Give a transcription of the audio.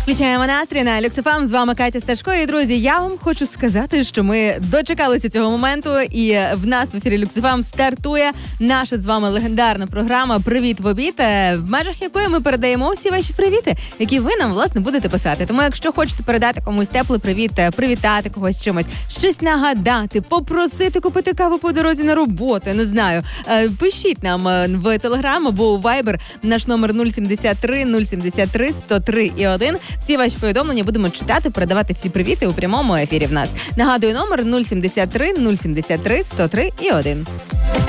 Включаємо настрій на Люкс ФМ. З вами Катя Сташко. І, друзі, я вам хочу сказати, що ми дочекалися цього моменту, і в нас в ефірі Люкс ФМ стартує наша з вами легендарна програма «Привіт в обід», в межах якої ми передаємо всі ваші привіти, які ви нам, власне, будете писати. Тому, якщо хочете передати комусь теплий привіт, привітати когось чимось, щось нагадати, попросити купити каву по дорозі на роботу, я не знаю, пишіть нам в Телеграм або у Вайбер. Наш номер 073 073 103 і 1. Всі ваші повідомлення будемо читати, передавати всі привіти у прямому ефірі в нас. Нагадую, номер 073 073 103 і 1.